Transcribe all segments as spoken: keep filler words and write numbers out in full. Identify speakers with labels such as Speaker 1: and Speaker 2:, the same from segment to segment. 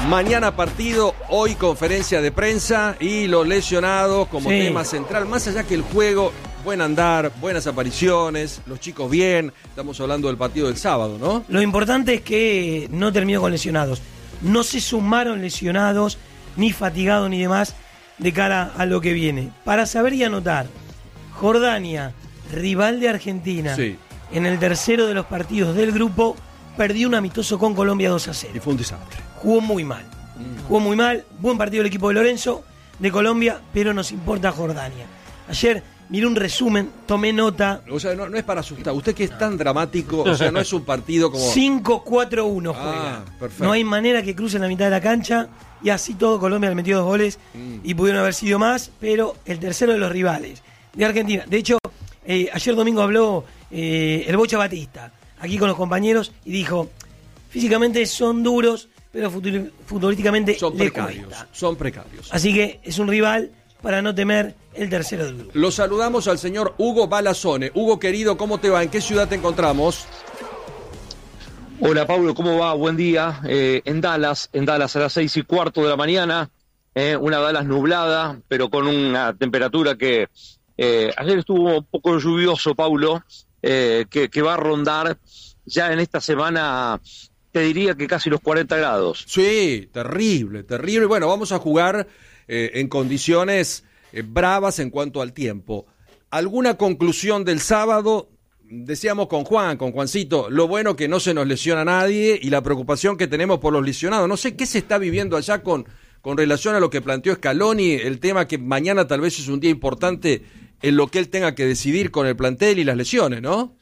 Speaker 1: Mañana partido, hoy conferencia de prensa y los lesionados como sí. tema central. Más allá que el juego, buen andar, buenas apariciones, los chicos bien. Estamos hablando del partido del sábado, ¿no?
Speaker 2: Lo importante es que no terminó con lesionados. No se sumaron lesionados, ni fatigados ni demás, de cara a lo que viene. Para saber y anotar, Jordania, rival de Argentina, sí. en el tercero de los partidos del grupo, perdió un amistoso con Colombia dos a cero.
Speaker 1: Y fue un desastre.
Speaker 2: Jugó muy mal. Mm. Jugó muy mal. Buen partido el equipo de Lorenzo, de Colombia, pero nos importa Jordania. Ayer miré un resumen, tomé nota.
Speaker 1: O sea, no, no es para asustar. Usted que es tan dramático, o sea, no es un partido como...
Speaker 2: cinco cuatro uno juega.
Speaker 1: Ah, perfecto.
Speaker 2: No hay manera que crucen la mitad de la cancha y así todo Colombia le metió dos goles mm. y pudieron haber sido más, pero el tercero de los rivales de Argentina. De hecho, eh, ayer domingo habló eh, el Bocha Batista aquí con los compañeros y dijo, físicamente son duros, pero futur- futbolísticamente
Speaker 1: son
Speaker 2: les
Speaker 1: precarios,
Speaker 2: cuesta.
Speaker 1: Son precarios.
Speaker 2: Así que es un rival para no temer, el tercero del grupo.
Speaker 1: Lo saludamos al señor Hugo Balazone. Hugo, querido, ¿cómo te va? ¿En qué ciudad te encontramos?
Speaker 3: Hola, Pablo, ¿cómo va? Buen día. Eh, en Dallas, en Dallas a las seis y cuarto de la mañana, eh, una Dallas nublada, pero con una temperatura que eh, ayer estuvo un poco lluvioso, Paulo, eh, que, que va a rondar ya en esta semana, te diría que casi los cuarenta grados.
Speaker 1: Sí, terrible, terrible. Bueno, vamos a jugar eh, en condiciones eh, bravas en cuanto al tiempo. ¿Alguna conclusión del sábado? Decíamos con Juan, con Juancito, lo bueno que no se nos lesiona a nadie y la preocupación que tenemos por los lesionados. No sé qué se está viviendo allá con, con relación a lo que planteó Scaloni, el tema que mañana tal vez es un día importante en lo que él tenga que decidir con el plantel y las lesiones, ¿no?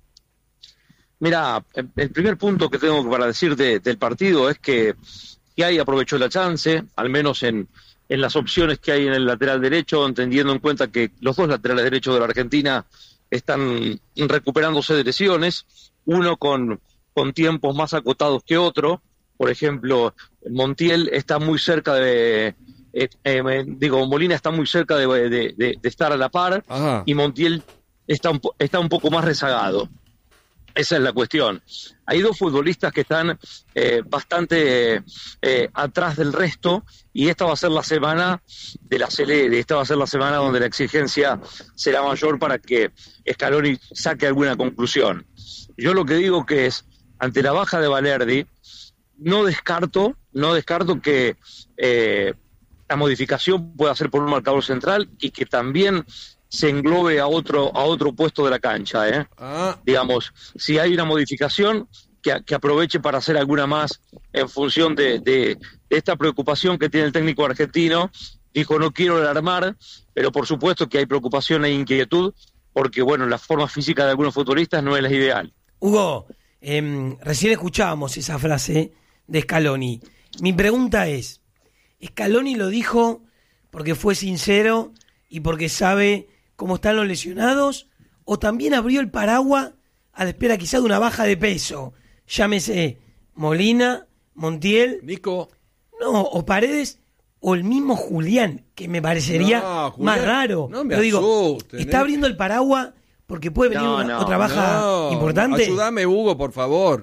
Speaker 3: Mira, el primer punto que tengo para decir de, del partido es que Giai aprovechó la chance, al menos en, en las opciones que hay en el lateral derecho, entendiendo en cuenta que los dos laterales derechos de la Argentina están recuperándose de lesiones, uno con, con tiempos más acotados que otro. Por ejemplo, Montiel está muy cerca de... Eh, eh, digo, Molina está muy cerca de, de, de, de estar a la par. Ajá. Y Montiel está un, está un poco más rezagado. Esa es la cuestión. Hay dos futbolistas que están eh, bastante eh, atrás del resto y esta va a ser la semana del acelere, esta va a ser la semana donde la exigencia será mayor para que Scaloni saque alguna conclusión. Yo lo que digo que es, ante la baja de Valerdi, no descarto, no descarto que eh, la modificación pueda ser por un marcador central y que también se englobe a otro a otro puesto de la cancha, ¿eh? Ah. Digamos, si hay una modificación, que, que aproveche para hacer alguna más en función de, de, de esta preocupación que tiene el técnico argentino. Dijo, no quiero alarmar, pero por supuesto que hay preocupación e inquietud, porque, bueno, la forma física de algunos futbolistas no es la ideal.
Speaker 2: Hugo, eh, recién escuchábamos esa frase de Scaloni. Mi pregunta es, ¿Scaloni lo dijo porque fue sincero y porque sabe cómo están los lesionados, o también abrió el paraguas a la espera quizá de una baja de peso? Llámese Molina, Montiel,
Speaker 1: Nico,
Speaker 2: no, o Paredes, o el mismo Julián, que me parecería no, Julián, más raro.
Speaker 1: No me
Speaker 2: Pero digo,
Speaker 1: asusten,
Speaker 2: está
Speaker 1: ¿eh?
Speaker 2: abriendo el paraguas porque puede venir
Speaker 3: no,
Speaker 2: una,
Speaker 3: no,
Speaker 2: otra baja
Speaker 1: no,
Speaker 2: importante.
Speaker 1: Ayúdame, Hugo, por favor.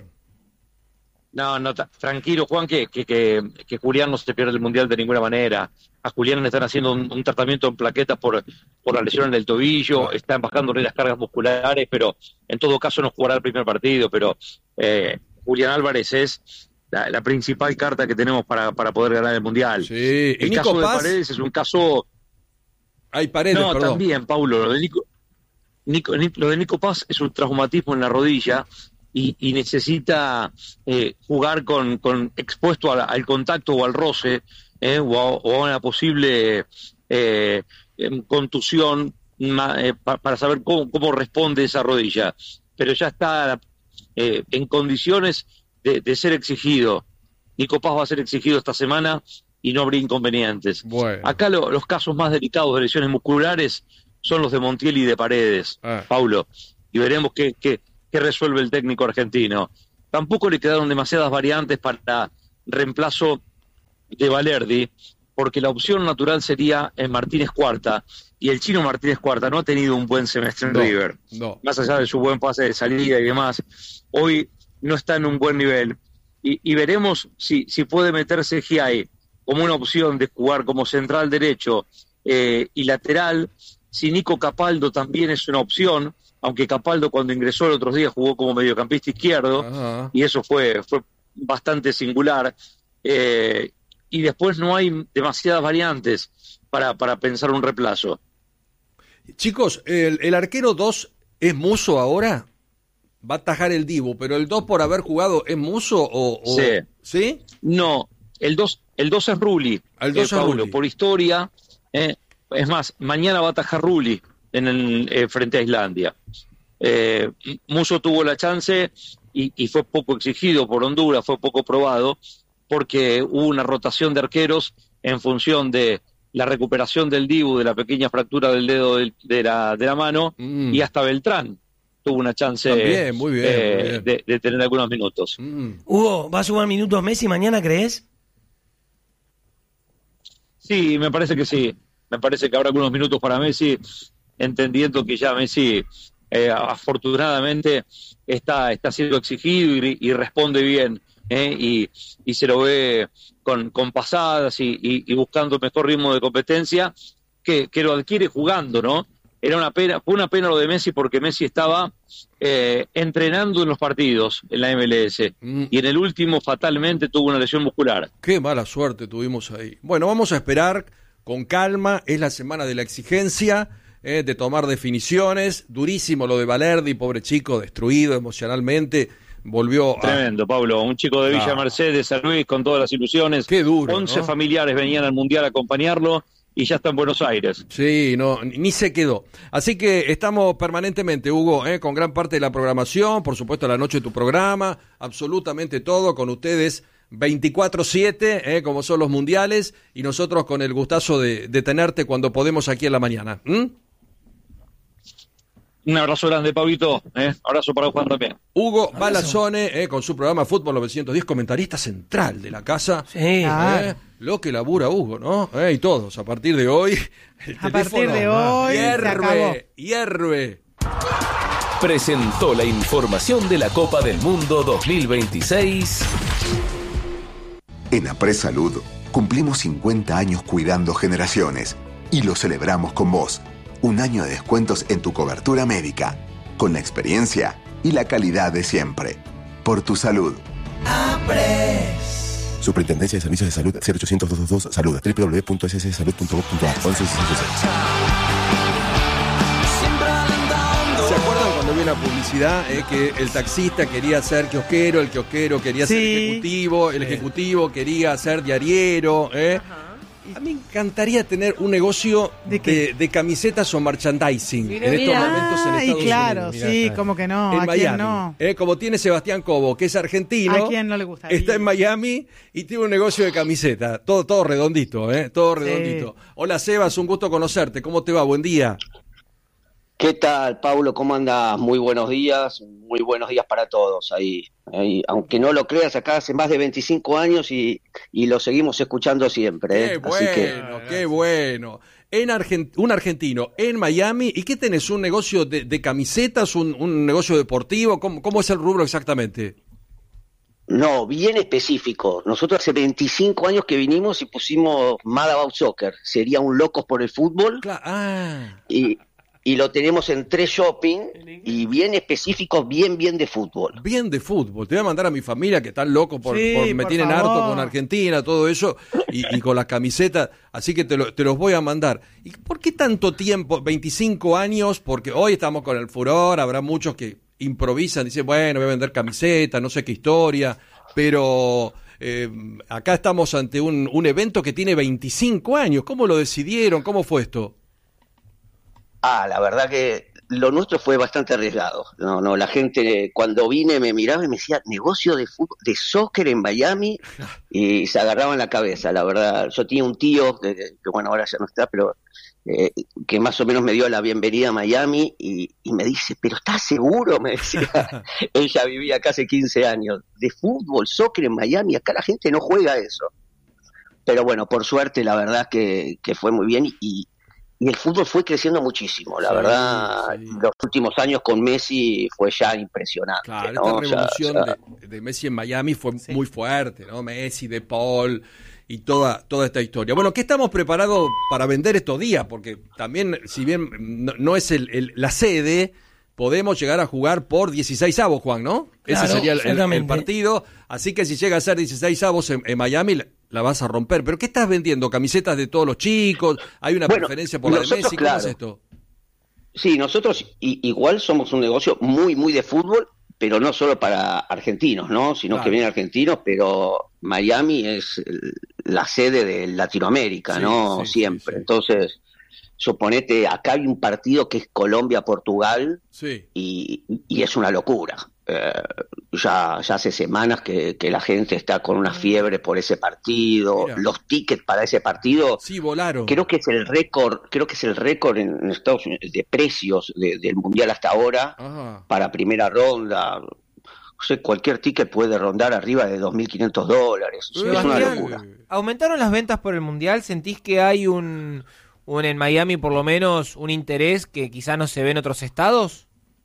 Speaker 3: No, no, t- tranquilo, Juan, que, que, que, que Julián no se pierde el Mundial de ninguna manera. A Julián le están haciendo un, un tratamiento en plaquetas por, por la lesión en el tobillo, están bajándole las cargas musculares, pero en todo caso no jugará el primer partido. Pero eh, Julián Álvarez es la, la principal carta que tenemos para, para poder ganar el Mundial.
Speaker 1: Sí.
Speaker 3: El
Speaker 1: ¿Y
Speaker 3: caso
Speaker 1: Nico
Speaker 3: de
Speaker 1: Paz?
Speaker 3: Paredes es un caso...
Speaker 1: Hay Paredes,
Speaker 3: No,
Speaker 1: perdón.
Speaker 3: también, Paulo, lo de Nico, Nico, lo de Nico Paz es un traumatismo en la rodilla. Y, y necesita eh, jugar con, con expuesto al, al contacto o al roce, eh, o, a, o a una posible eh, contusión eh, pa, para saber cómo, cómo responde esa rodilla. Pero ya está eh, en condiciones de, de ser exigido. Nico Paz va a ser exigido esta semana y no habría inconvenientes.
Speaker 1: Bueno.
Speaker 3: Acá lo, los casos más delicados de lesiones musculares son los de Montiel y de Paredes, ah. Paulo, y veremos qué... qué que resuelve el técnico argentino. Tampoco le quedaron demasiadas variantes para reemplazo de Valerdi, porque la opción natural sería en Martínez Cuarta, y el chino Martínez Cuarta no ha tenido un buen semestre en no, River, no. Más allá de su buen pase de salida y demás, hoy no está en un buen nivel, y, y veremos si, si puede meterse Giai como una opción de jugar como central derecho eh, y lateral, si Nico Capaldo también es una opción, aunque Capaldo cuando ingresó el otro día jugó como mediocampista izquierdo, uh-huh. y eso fue, fue bastante singular, eh, y después no hay demasiadas variantes para, para pensar un reemplazo.
Speaker 1: Chicos, ¿el, el arquero dos es Musso ahora? Va a atajar el Dibu, pero el dos por haber jugado es Musso o, o...
Speaker 3: Sí.
Speaker 1: ¿Sí?
Speaker 3: No, el dos el dos es Rulli,
Speaker 1: el dos
Speaker 3: eh,
Speaker 1: es
Speaker 3: Paulo,
Speaker 1: Rulli.
Speaker 3: Por historia, eh, es más, mañana va a atajar Rulli en el, eh, frente a Islandia. Eh, Musso tuvo la chance y, y fue poco exigido por Honduras, fue poco probado, porque hubo una rotación de arqueros en función de la recuperación del Dibu, de la pequeña fractura del dedo de, de, la, de la mano, mm. y hasta Beltrán tuvo una chance
Speaker 1: También, muy bien,
Speaker 3: eh,
Speaker 1: muy bien.
Speaker 3: De, de tener algunos minutos.
Speaker 1: Mm.
Speaker 2: Hugo, ¿va a sumar minutos Messi mañana, crees?
Speaker 3: Sí, me parece que sí. Me parece que habrá algunos minutos para Messi, entendiendo que ya Messi eh, afortunadamente está, está siendo exigido y, y responde bien, eh, y, y se lo ve con, con pasadas y, y, y buscando mejor ritmo de competencia, que, que lo adquiere jugando, ¿no? Era una pena, fue una pena lo de Messi porque Messi estaba eh, entrenando en los partidos en la M L S mm. y en el último fatalmente tuvo una lesión muscular.
Speaker 1: Qué mala suerte tuvimos ahí. Bueno, vamos a esperar con calma, es la semana de la exigencia, eh, de tomar definiciones, durísimo lo de Valerdi, pobre chico, destruido emocionalmente, volvió a...
Speaker 3: Tremendo, Pablo, un chico de Villa
Speaker 1: ah.
Speaker 3: Mercedes, San Luis, con todas las ilusiones.
Speaker 1: Qué duro,
Speaker 3: once
Speaker 1: ¿no?
Speaker 3: familiares venían al Mundial a acompañarlo y ya está en Buenos Aires.
Speaker 1: Sí, no, ni se quedó. Así que estamos permanentemente, Hugo, eh, con gran parte de la programación, por supuesto la noche de tu programa, absolutamente todo con ustedes veinticuatro siete, eh, como son los mundiales, y nosotros con el gustazo de, de tenerte cuando podemos aquí en la mañana. ¿Mm?
Speaker 3: Un abrazo grande, Pablito. ¿eh? Abrazo para Juan también.
Speaker 1: Hugo Balazzone, eh, con su programa Fútbol novecientos diez, comentarista central de la casa.
Speaker 2: Sí,
Speaker 1: eh, lo que labura Hugo, ¿no? Eh, y todos, a partir de hoy, el
Speaker 4: a
Speaker 1: teléfono
Speaker 4: partir de hoy
Speaker 1: hierve, hierve.
Speaker 5: Presentó la información de la Copa del Mundo dos mil veintiséis.
Speaker 6: En Apres Salud cumplimos cincuenta años cuidando generaciones y lo celebramos con vos. Un año de descuentos en tu cobertura médica, con la experiencia y la calidad de siempre. Por tu salud.
Speaker 7: Apres. Superintendencia de Servicios de Salud, cero ochocientos, doscientos veintidós, Salud, doble u doble u doble u punto s s salud punto gov punto a r, once sesenta y seis.
Speaker 1: ¿Se acuerdan cuando vi una publicidad eh, que el taxista quería ser kiosquero, el kiosquero quería ser
Speaker 2: Sí.
Speaker 1: ejecutivo, el ejecutivo quería ser diariero? Eh? A mí me encantaría tener un negocio
Speaker 4: ¿De
Speaker 1: de,
Speaker 4: qué?
Speaker 1: de camisetas o merchandising
Speaker 4: Mira,
Speaker 1: en estos
Speaker 4: mira.
Speaker 1: momentos en
Speaker 4: Ay,
Speaker 1: Estados
Speaker 4: claro,
Speaker 1: Unidos.
Speaker 4: sí,
Speaker 1: Mirá,
Speaker 4: como que no,
Speaker 1: en
Speaker 4: ¿a quién
Speaker 1: Miami,
Speaker 4: no?
Speaker 1: eh, como tiene Sebastián Cobo, que es argentino.
Speaker 4: ¿A quién no le gustaría?
Speaker 1: Está en Miami y tiene un negocio de camisetas. Todo, todo redondito, ¿eh? Todo
Speaker 4: Sí.
Speaker 1: redondito. Hola, Sebas, un gusto conocerte. ¿Cómo te va? Buen día.
Speaker 8: ¿Qué tal, Paulo? ¿Cómo andas? Muy buenos días, muy buenos días para todos ahí. ahí aunque no lo creas, acá hace más de veinticinco años y, y lo seguimos escuchando siempre. ¿eh?
Speaker 1: Qué bueno,
Speaker 8: Así que,
Speaker 1: qué bueno. En Argent- un argentino en Miami. ¿Y qué tenés? ¿Un negocio de, de camisetas? Un, ¿Un negocio deportivo? ¿Cómo, ¿Cómo es el rubro exactamente?
Speaker 8: no, bien específico. Nosotros hace veinticinco años que vinimos y pusimos Mad About Soccer. Sería un Locos por el Fútbol.
Speaker 1: Cla- ah,
Speaker 8: Y, y lo tenemos en tres shopping y bien específicos, bien, bien de fútbol.
Speaker 1: bien de fútbol. Te voy a mandar a mi familia que están locos por,
Speaker 4: Sí,
Speaker 1: por- me
Speaker 4: por
Speaker 1: tienen
Speaker 4: favor.
Speaker 1: harto con Argentina, todo eso, y, y con las camisetas, así que te, lo- te los voy a mandar. ¿Y por qué tanto tiempo? veinticinco años, porque hoy estamos con el furor, habrá muchos que improvisan, dicen, bueno, voy a vender camisetas, no sé qué historia, pero eh, acá estamos ante un, un evento que tiene veinticinco años. ¿Cómo lo decidieron? ¿Cómo fue esto?
Speaker 8: Ah, la verdad que lo nuestro fue bastante arriesgado. No, no, la gente cuando vine me miraba y me decía, negocio de fútbol, de soccer en Miami, y se agarraban la cabeza, la verdad. Yo tenía un tío, que, que bueno, ahora ya no está, pero eh, que más o menos me dio la bienvenida a Miami y, y me dice, pero ¿estás seguro? Me decía, ella vivía acá hace quince años, de fútbol, soccer en Miami, acá la gente no juega eso. Pero bueno, por suerte la verdad que, que fue muy bien y y el fútbol fue creciendo muchísimo, la
Speaker 1: Sí,
Speaker 8: verdad,
Speaker 1: sí.
Speaker 8: los últimos años con Messi fue ya impresionante.
Speaker 1: Claro,
Speaker 8: ¿no?
Speaker 1: esta
Speaker 8: O sea,
Speaker 1: revolución
Speaker 8: o sea,
Speaker 1: de, de Messi en Miami fue muy fuerte, ¿no? Messi, De Paul y toda, toda esta historia. Bueno, ¿qué estamos preparados para vender estos días? Porque también, si bien no, no es el, el- la sede, podemos llegar a jugar por dieciséis avos, Juan, ¿no?
Speaker 2: Claro,
Speaker 1: Ese sería el, el- el
Speaker 2: exactamente.
Speaker 1: partido. Así que si llega a ser dieciséis avos en, en Miami, la, la vas a romper. ¿Pero qué estás vendiendo? ¿Camisetas de todos los chicos? ¿Hay una
Speaker 8: Bueno,
Speaker 1: preferencia por la de
Speaker 8: nosotros,
Speaker 1: Messi? ¿Cómo
Speaker 8: claro.
Speaker 1: es esto?
Speaker 8: Sí, nosotros i- igual somos un negocio muy, muy de fútbol, pero no solo para argentinos, ¿no? Sino
Speaker 1: Claro.
Speaker 8: que vienen argentinos, pero Miami es el- la sede de Latinoamérica,
Speaker 1: Sí,
Speaker 8: ¿no?
Speaker 1: sí,
Speaker 8: Siempre.
Speaker 1: sí, sí.
Speaker 8: Entonces, suponete, acá hay un partido que es Colombia-Portugal
Speaker 1: Sí.
Speaker 8: y, y es una locura. Eh, ya, ya hace semanas que, que la gente está con una fiebre por ese partido.
Speaker 1: Mira.
Speaker 8: Los tickets para ese partido
Speaker 1: Sí, volaron.
Speaker 8: creo que es el récord, creo que es el récord en, en Estados Unidos de precios de- del mundial hasta ahora
Speaker 1: Ajá.
Speaker 8: para primera ronda. No sé, cualquier ticket puede rondar arriba de dos mil quinientos dólares. Es una
Speaker 4: Sebastián,
Speaker 8: locura.
Speaker 4: ¿aumentaron las ventas por el Mundial? ¿Sentís que hay un, un en Miami por lo menos un interés que quizás no se ve en otros estados?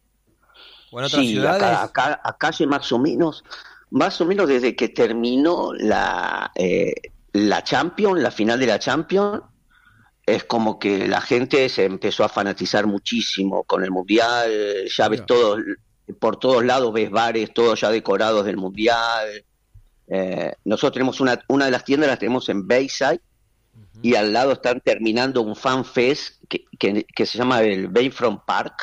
Speaker 4: ¿O en otras
Speaker 8: Sí,
Speaker 4: ciudades?
Speaker 8: acá, acá, acá hace más o menos, más o menos desde que terminó la, eh, la Champions, la final de la Champions, es como que la gente se empezó a fanatizar muchísimo con el Mundial, ya ves
Speaker 1: Mira.
Speaker 8: todo, por todos lados ves bares, todos ya decorados del Mundial. Eh, nosotros tenemos una, una de las tiendas, las tenemos en Bayside, y al lado están terminando un fan fest que, que, que se llama el Bayfront Park,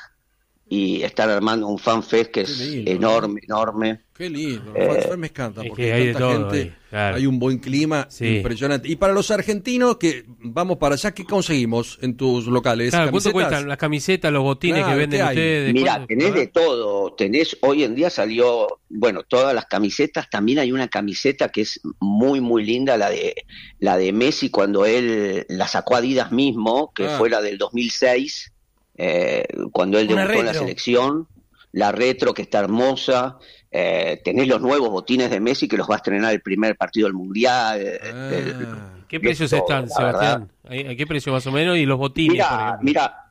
Speaker 8: y están armando un fan fest que es
Speaker 1: Qué lindo,
Speaker 8: enorme, enorme.
Speaker 1: Qué lindo,
Speaker 8: Eh,
Speaker 1: los fans fans me encanta
Speaker 9: es
Speaker 1: porque
Speaker 9: que
Speaker 1: hay
Speaker 9: hay de
Speaker 1: tanta
Speaker 9: todo
Speaker 1: gente,
Speaker 9: ahí, claro.
Speaker 1: hay un buen clima
Speaker 9: Sí.
Speaker 1: impresionante. Y para los argentinos que vamos para allá, ¿qué conseguimos en tus locales?
Speaker 9: Claro, ¿cuánto
Speaker 1: ¿Camisetas?
Speaker 9: cuestan las camisetas, los botines
Speaker 1: Claro,
Speaker 9: que venden
Speaker 1: ¿qué hay?
Speaker 9: ustedes?
Speaker 8: Mira,
Speaker 9: ¿Cuánto?
Speaker 8: tenés
Speaker 9: A ver.
Speaker 8: de todo, tenés, hoy en día salió, bueno, todas las camisetas, también hay una camiseta que es muy, muy linda, la de la de Messi cuando él la sacó Adidas mismo, que
Speaker 1: Ah.
Speaker 8: fue la del dos mil seis, eh, cuando él
Speaker 2: Una
Speaker 8: debutó en la
Speaker 2: retro.
Speaker 8: selección, la retro que está hermosa, eh, tenés los nuevos botines de Messi que los va a estrenar el primer partido del Mundial. eh,
Speaker 1: Ah.
Speaker 8: el-
Speaker 9: ¿Qué precios
Speaker 8: todo,
Speaker 9: están,
Speaker 8: la
Speaker 9: Sebastián? ¿A qué precio más o menos? Y los botines, por
Speaker 8: Mira,
Speaker 9: ejemplo.
Speaker 8: mira,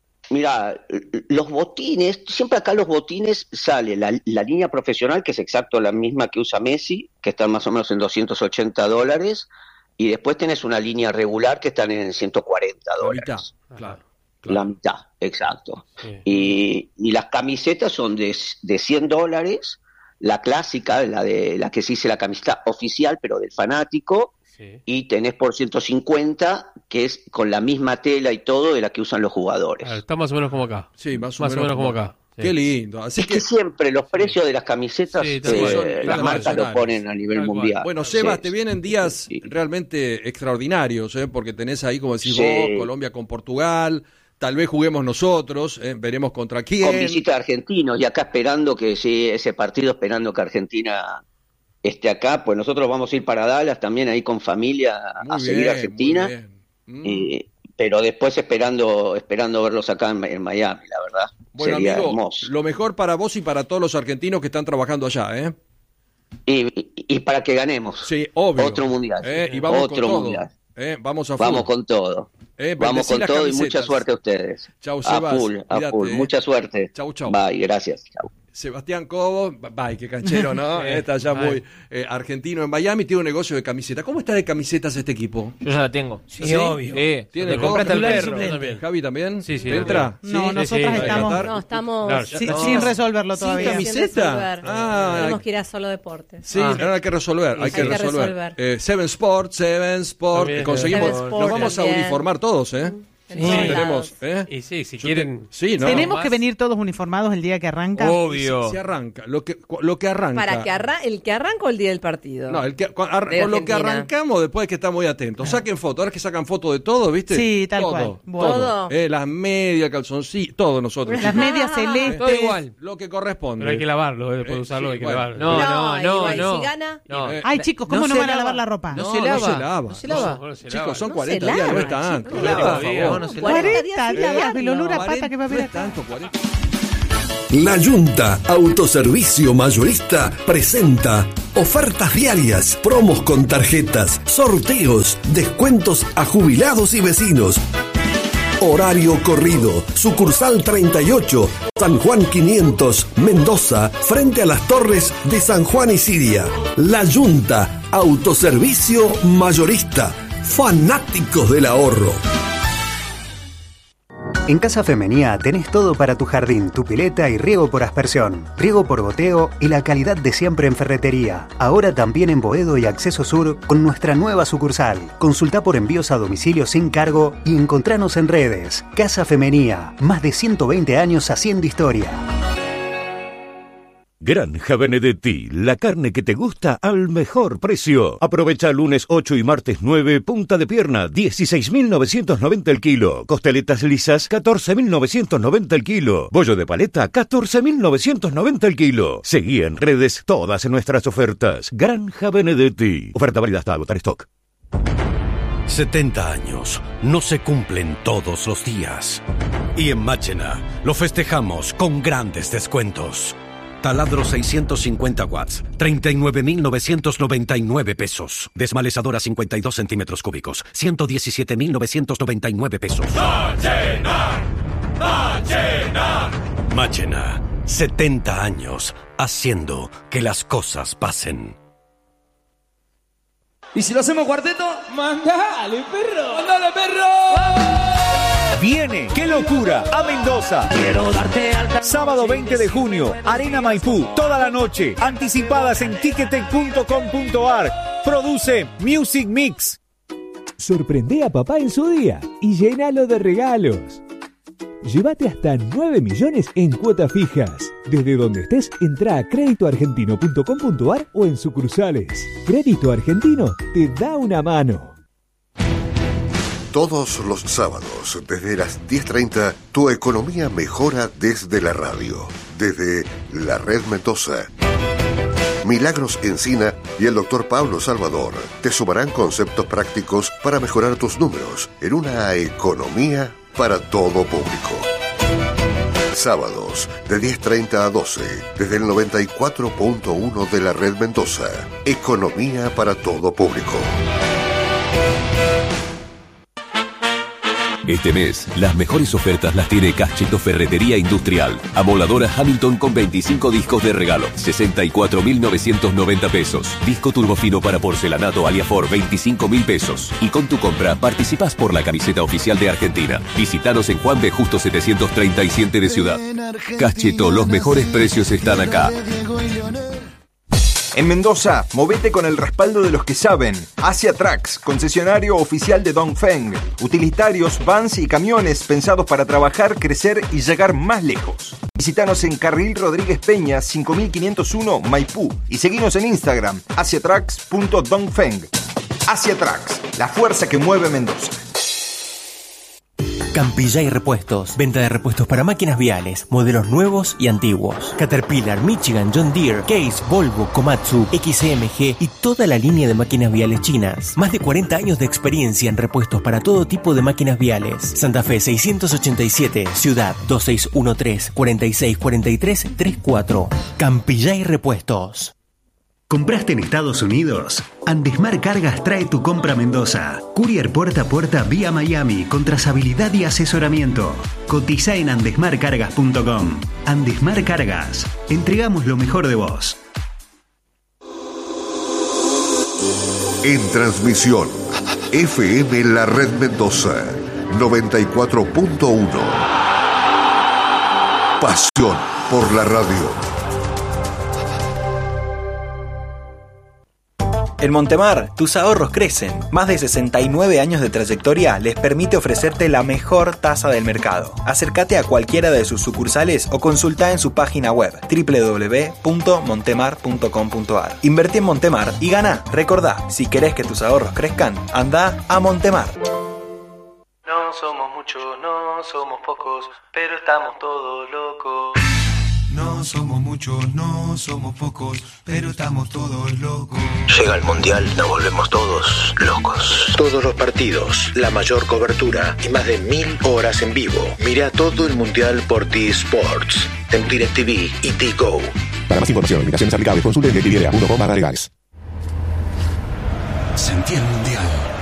Speaker 8: mira, los botines, siempre acá los botines sale la, la línea profesional, que es exacto la misma que usa Messi, que están más o menos en doscientos ochenta dólares, y después tenés una línea regular que están en ciento cuarenta
Speaker 1: La mitad,
Speaker 8: dólares.
Speaker 1: claro.
Speaker 8: La mitad, exacto.
Speaker 9: Sí.
Speaker 8: Y, y las camisetas son de, de cien dólares, la clásica, la de la que se dice la camiseta oficial, pero del fanático,
Speaker 9: Sí.
Speaker 8: y tenés por ciento cincuenta, que es con la misma tela y todo de la que usan los jugadores.
Speaker 9: Ah, está más o menos como acá.
Speaker 1: Sí, más o
Speaker 9: Más o
Speaker 1: menos,
Speaker 9: menos como acá. Sí.
Speaker 1: Qué lindo. Así
Speaker 8: Es
Speaker 1: que
Speaker 8: que siempre los precios de las camisetas,
Speaker 9: Sí, tal
Speaker 8: eh,
Speaker 9: cual.
Speaker 1: son
Speaker 8: las marcas
Speaker 1: internacionales.
Speaker 8: lo ponen a nivel
Speaker 9: Tal cual.
Speaker 8: mundial.
Speaker 1: bueno,
Speaker 8: Sí,
Speaker 1: Sebas, te
Speaker 8: sí,
Speaker 1: vienen días
Speaker 8: sí.
Speaker 1: realmente extraordinarios, ¿eh? Porque tenés ahí, como decís
Speaker 8: Sí.
Speaker 1: vos, Colombia con Portugal. Tal vez juguemos nosotros, ¿eh? Veremos contra quién.
Speaker 8: Con visita de argentinos, y acá esperando que sí, ese partido, esperando que Argentina esté acá, pues nosotros vamos a ir para Dallas también ahí con familia
Speaker 1: Muy
Speaker 8: a seguir
Speaker 1: bien,
Speaker 8: a Argentina,
Speaker 1: muy bien. Mm.
Speaker 8: y- pero después esperando esperando verlos acá en, en Miami, la verdad.
Speaker 1: Bueno,
Speaker 8: Sería
Speaker 1: amigo,
Speaker 8: hermoso.
Speaker 1: lo mejor para vos y para todos los argentinos que están trabajando allá, ¿eh?
Speaker 8: Y, y- y para que ganemos.
Speaker 1: Sí, obvio.
Speaker 8: Otro mundial.
Speaker 1: ¿Eh? Y vamos
Speaker 8: Otro
Speaker 1: con todo.
Speaker 8: mundial.
Speaker 1: ¿Eh? Vamos a full.
Speaker 8: Vamos con todo.
Speaker 1: Eh,
Speaker 8: Vamos
Speaker 1: bendecí
Speaker 8: con
Speaker 1: las
Speaker 8: todo y
Speaker 1: camisetas.
Speaker 8: mucha suerte a ustedes.
Speaker 1: Chau,
Speaker 8: A
Speaker 1: Sebas.
Speaker 8: full, a
Speaker 1: Cuídate,
Speaker 8: full.
Speaker 1: eh.
Speaker 8: Mucha suerte.
Speaker 1: Chau, chau.
Speaker 8: Bye, gracias. Chau.
Speaker 1: Sebastián Cobo, bye, qué canchero, ¿no?
Speaker 9: Sí,
Speaker 1: Está ya
Speaker 9: bye.
Speaker 1: muy eh, argentino en Miami, tiene un negocio de camisetas. ¿Cómo está de camisetas este equipo?
Speaker 4: Yo ya la tengo.
Speaker 2: Sí,
Speaker 1: ¿Sí?
Speaker 2: obvio.
Speaker 4: Sí,
Speaker 1: ¿Tiene
Speaker 4: te compraste el
Speaker 2: titular y
Speaker 4: perro.
Speaker 2: suplente.
Speaker 9: también.
Speaker 1: ¿Javi también?
Speaker 9: Sí, sí,
Speaker 1: ¿Entra?
Speaker 10: No,
Speaker 1: ¿Sí?
Speaker 10: nosotras
Speaker 9: sí,
Speaker 10: estamos
Speaker 1: Qatar.
Speaker 11: No, estamos
Speaker 9: Claro,
Speaker 10: sin,
Speaker 1: no.
Speaker 10: sin resolverlo
Speaker 1: Sin
Speaker 10: todavía.
Speaker 1: camiseta.
Speaker 11: sin resolver.
Speaker 1: Ah,
Speaker 11: Tenemos que ir a Solo Deportes.
Speaker 1: Sí,
Speaker 4: Ah.
Speaker 1: ahora hay que resolver, hay,
Speaker 11: Hay
Speaker 1: que,
Speaker 11: que
Speaker 1: resolver.
Speaker 11: resolver.
Speaker 1: Eh, Seven Sport, Seven Sport,
Speaker 9: También,
Speaker 1: eh, conseguimos,
Speaker 11: Seven Sport
Speaker 1: nos vamos a
Speaker 11: también.
Speaker 1: uniformar todos, ¿eh?
Speaker 11: En
Speaker 2: Sí,
Speaker 11: todos
Speaker 1: Tenemos,
Speaker 11: lados.
Speaker 1: ¿eh?
Speaker 9: Y sí, si
Speaker 1: Yo
Speaker 9: quieren...
Speaker 1: te- Sí, ¿no?
Speaker 10: Tenemos
Speaker 9: más.
Speaker 10: que venir todos uniformados el día que arranca.
Speaker 9: Obvio.
Speaker 1: Si, si arranca, lo que, lo que arranca.
Speaker 11: Para que arra el que arranca o el día del partido.
Speaker 1: No, el que, con, ar-
Speaker 11: De
Speaker 1: con lo que
Speaker 11: Argentina.
Speaker 1: arrancamos después hay que estar muy atentos. Saquen fotos, ahora es que sacan fotos de todo, ¿viste?
Speaker 10: Sí, tal
Speaker 1: todo,
Speaker 10: cual. Bueno.
Speaker 11: Todo.
Speaker 1: Eh, las medias, calzoncillos, todo nosotros.
Speaker 10: Las medias
Speaker 11: Ah,
Speaker 10: celestes.
Speaker 4: Todo igual.
Speaker 1: Lo que corresponde.
Speaker 9: Pero hay que lavarlo, eh, después
Speaker 1: Eh,
Speaker 9: de usarlo
Speaker 1: sí,
Speaker 9: hay que
Speaker 1: bueno.
Speaker 9: lavarlo.
Speaker 4: No, no, no,
Speaker 11: igual,
Speaker 4: no.
Speaker 11: si gana.
Speaker 4: No.
Speaker 1: Eh,
Speaker 10: Ay, chicos, ¿cómo no,
Speaker 4: se
Speaker 10: van a
Speaker 4: lava.
Speaker 10: lavar la ropa?
Speaker 4: No,
Speaker 1: No,
Speaker 4: se
Speaker 1: no
Speaker 4: lava.
Speaker 1: se lava.
Speaker 4: No se lava.
Speaker 9: No se
Speaker 1: Chicos,
Speaker 9: lava.
Speaker 1: son
Speaker 11: No
Speaker 1: cuarenta
Speaker 11: se
Speaker 1: días, no
Speaker 11: lava,
Speaker 1: es tanto.
Speaker 11: chicos.
Speaker 1: No,
Speaker 4: No,
Speaker 1: por
Speaker 4: no,
Speaker 1: favor.
Speaker 4: no se lava.
Speaker 10: cuarenta
Speaker 11: sin
Speaker 10: días
Speaker 11: lavarlo.
Speaker 10: del olor a pata
Speaker 1: cuarenta,
Speaker 10: que va a
Speaker 1: no
Speaker 10: haber
Speaker 1: es
Speaker 10: acá.
Speaker 1: tanto, cuarenta.
Speaker 12: La Yunta Autoservicio Mayorista presenta ofertas diarias, promos con tarjetas, sorteos, descuentos a jubilados y vecinos. Horario corrido. Sucursal treinta y ocho, San Juan quinientos, Mendoza, frente a las torres de San Juan y Siria. La Yunta, autoservicio mayorista. Fanáticos del ahorro.
Speaker 13: En Casa Femenía tenés todo para tu jardín, tu pileta y riego por aspersión, riego por goteo y la calidad de siempre en ferretería. Ahora también en Boedo y Acceso Sur con nuestra nueva sucursal. Consulta por envíos a domicilio sin cargo y encontranos en redes. Casa Femenía, más de ciento veinte años haciendo historia.
Speaker 14: Granja Benedetti, la carne que te gusta al mejor precio. Aprovecha lunes ocho y martes nueve, punta de pierna, dieciséis mil novecientos noventa el kilo. Costeletas lisas, catorce mil novecientos noventa el kilo. Bollo de paleta, catorce mil novecientos noventa el kilo. Seguí en redes todas nuestras ofertas. Granja Benedetti. Oferta válida hasta agotar stock.
Speaker 15: setenta años no se cumplen todos los días. Y en Máchena lo festejamos con grandes descuentos. Taladro seiscientos cincuenta watts, treinta y nueve mil novecientos noventa y nueve pesos. Desmalezadora cincuenta y dos centímetros cúbicos, ciento diecisiete mil novecientos noventa y nueve pesos. ¡Máchena! ¡Máchena! Máchena, setenta años haciendo que las cosas pasen.
Speaker 16: ¿Y si lo hacemos cuarteto? ¡Mandale, perro! ¡Mandale, perro!
Speaker 17: Viene, qué locura, a Mendoza. Quiero darte alta. Sábado veinte de junio, Arena Maipú, toda la noche. Anticipadas en ticketek punto com punto ar. Produce Music Mix.
Speaker 18: Sorprende a papá en su día y llénalo de regalos. Llévate hasta nueve millones en cuotas fijas. Desde donde estés, entra a crédito argentino punto com punto ar o en sucursales. Crédito Argentino te da una mano.
Speaker 19: Todos los sábados, desde las diez treinta, tu economía mejora desde la radio, desde la Red Mendoza. Milagros Encina y el doctor Pablo Salvador te sumarán conceptos prácticos para mejorar tus números en una economía para todo público. Sábados, de diez treinta a doce, desde el noventa y cuatro punto uno de la Red Mendoza. Economía para todo público.
Speaker 5: Este mes, las mejores ofertas las tiene Cacheto Ferretería Industrial. Amoladora Hamilton con veinticinco discos de regalo, sesenta y cuatro mil novecientos noventa pesos. Disco turbofino para porcelanato Aliafor, veinticinco mil pesos. Y con tu compra, participás por la camiseta oficial de Argentina. Visítanos en Juan B. Justo setecientos treinta y siete de Ciudad. Cacheto, los mejores precios están acá.
Speaker 20: En Mendoza, movete con el respaldo de los que saben. Asia Trucks, concesionario oficial de Dongfeng. Utilitarios, vans y camiones pensados para trabajar, crecer y llegar más lejos. Visítanos en Carril Rodríguez Peña, cinco mil quinientos uno, Maipú. Y seguinos en Instagram, asia trucks punto dongfeng. Asia Trucks, la fuerza que mueve Mendoza.
Speaker 21: Campillay Repuestos. Venta de repuestos para máquinas viales, modelos nuevos y antiguos. Caterpillar, Michigan, John Deere, Case, Volvo, Komatsu, X M G y toda la línea de máquinas viales chinas. Más de cuarenta años de experiencia en repuestos para todo tipo de máquinas viales. Santa Fe seiscientos ochenta y siete, Ciudad dos seis uno tres, cuatro seis cuatro tres tres cuatro. Campillay Repuestos.
Speaker 13: ¿Compraste en Estados Unidos? Andesmar Cargas trae tu compra a Mendoza. Courier puerta a puerta vía Miami con trazabilidad y asesoramiento. Cotiza en andesmar cargas punto com. Andesmar Cargas. Entregamos lo mejor de vos.
Speaker 19: En transmisión, F M La Red Mendoza, noventa y cuatro punto uno. Pasión por la radio.
Speaker 22: En Montemar, tus ahorros crecen. Más de sesenta y nueve años de trayectoria les permite ofrecerte la mejor tasa del mercado. Acércate a cualquiera de sus sucursales o consulta en su página web doble u doble u doble u punto montemar punto com punto ar. Invertí en Montemar y gana. Recordá, si querés que tus ahorros crezcan, anda a Montemar.
Speaker 23: No somos muchos, no somos pocos, pero estamos todos locos.
Speaker 24: No somos muchos, no somos pocos, pero estamos todos locos.
Speaker 25: Llega el Mundial, nos volvemos todos locos. Todos los partidos, la mayor cobertura y más de mil horas en vivo. Mira todo el Mundial por T-Sports, en DirecTV y T-Go.
Speaker 7: Para más información, limitaciones aplicables, consulte en directv punto com barra legales.
Speaker 24: Sentí el Mundial.